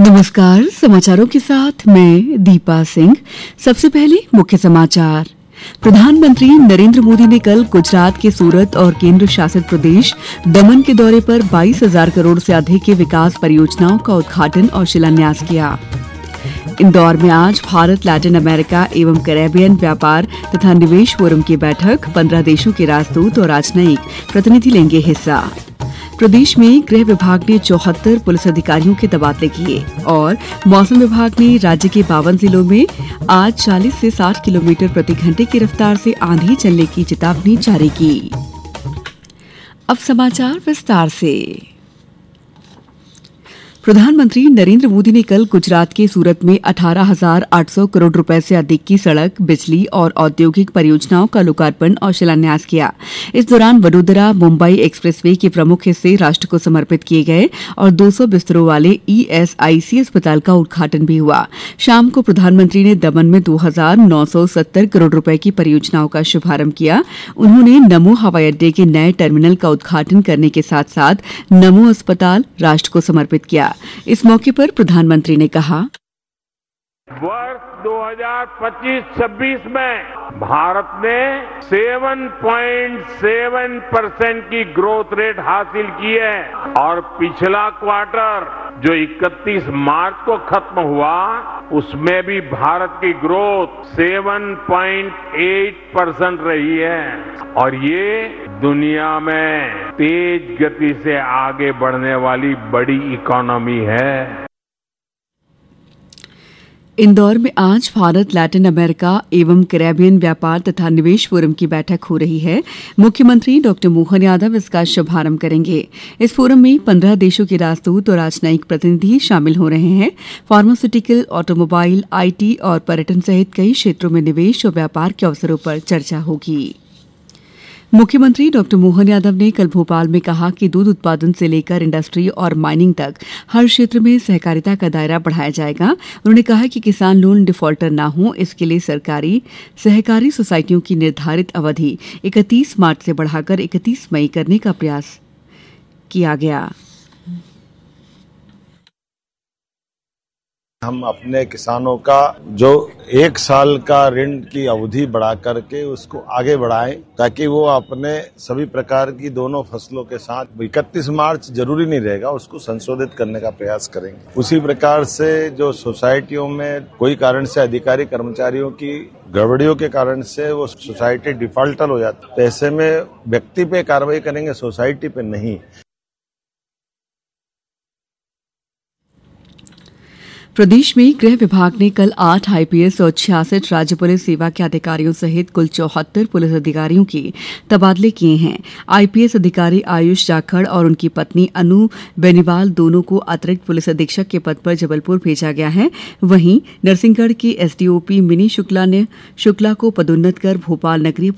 नमस्कार। समाचारों के साथ मैं दीपा सिंह। सबसे पहले मुख्य समाचार। प्रधानमंत्री नरेंद्र मोदी ने कल गुजरात के सूरत और केंद्र शासित प्रदेश दमन के दौरे पर 22,000 करोड़ से अधिक की विकास परियोजनाओं का उद्घाटन और शिलान्यास किया। इंदौर में आज भारत लैटिन अमेरिका एवं कैरेबियन व्यापार तथा निवेश फोरम की बैठक। 15 देशों के राजदूत और राजनयिक प्रतिनिधि लेंगे हिस्सा। प्रदेश में गृह विभाग ने 74 पुलिस अधिकारियों के तबादले किए और मौसम विभाग ने राज्य के 52 जिलों में आज 40 से 60 किलोमीटर प्रति घंटे की रफ्तार से आंधी चलने की चेतावनी जारी की। अब समाचार विस्तार से। प्रधानमंत्री नरेंद्र मोदी ने कल गुजरात के सूरत में 18,800 करोड़ रुपए से अधिक की सड़क, बिजली और औद्योगिक परियोजनाओं का लोकार्पण और शिलान्यास किया। इस दौरान वडोदरा मुंबई एक्सप्रेसवे के प्रमुख हिस्से राष्ट्र को समर्पित किए गए और 200 बिस्तरों वाले ESIC अस्पताल का उद्घाटन भी हुआ। शाम को प्रधानमंत्री ने दमन में 2,970 करोड़ रुपए की परियोजनाओं का शुभारंभ किया। उन्होंने नमो हवाई अड्डे के नए टर्मिनल का उद्घाटन करने के साथ साथ नमो अस्पताल राष्ट्र को समर्पित किया। इस मौके पर प्रधानमंत्री ने कहा, वर्ष 2025-26 में भारत ने 7.7% की ग्रोथ रेट हासिल की है और पिछला क्वार्टर जो 31 मार्च को खत्म हुआ उसमें भी भारत की ग्रोथ 7.8% रही है और ये दुनिया में तेज गति से आगे बढ़ने वाली बड़ी इकोनॉमी है। इंदौर में आज भारत लैटिन अमेरिका एवं कैरेबियन व्यापार तथा निवेश फोरम की बैठक हो रही है। मुख्यमंत्री डॉ मोहन यादव इसका शुभारंभ करेंगे। इस फोरम में 15 देशों के राजदूत और राजनयिक प्रतिनिधि शामिल हो रहे हैं। फार्मास्यूटिकल, ऑटोमोबाइल, IT और पर्यटन सहित कई क्षेत्रों में निवेश और व्यापार के अवसरों पर चर्चा होगी। मुख्यमंत्री डॉ मोहन यादव ने कल भोपाल में कहा कि दूध उत्पादन से लेकर इंडस्ट्री और माइनिंग तक हर क्षेत्र में सहकारिता का दायरा बढ़ाया जाएगा। उन्होंने कहा कि किसान लोन डिफॉल्टर न हो, इसके लिए सरकारी सहकारी सोसाइटियों की निर्धारित अवधि 31 मार्च से बढ़ाकर 31 मई करने का प्रयास किया गया। हम अपने किसानों का जो 1 साल का ऋण की अवधि बढ़ा करके उसको आगे बढ़ाएं ताकि वो अपने सभी प्रकार की दोनों फसलों के साथ 31 मार्च जरूरी नहीं रहेगा, उसको संशोधित करने का प्रयास करेंगे। उसी प्रकार से जो सोसाइटियों में कोई कारण से अधिकारी कर्मचारियों की गड़बड़ियों के कारण से वो सोसाइटी डिफॉल्टर हो जाती है, तो ऐसे में व्यक्ति पे कार्रवाई करेंगे, सोसाइटी पे नहीं। प्रदेश में गृह विभाग ने कल 8 IPS और 66 राज्य पुलिस सेवा के अधिकारियों सहित कुल 74 पुलिस अधिकारियों के तबादले किए हैं। IPS अधिकारी आयुष जाखड़ और उनकी पत्नी अनु बेनीवाल दोनों को अतिरिक्त पुलिस अधीक्षक के पद पर जबलपुर भेजा गया है। वहीं नरसिंहगढ़ की SDOP मिनी शुक्ला को पदोन्नत कर भोपाल नगरीय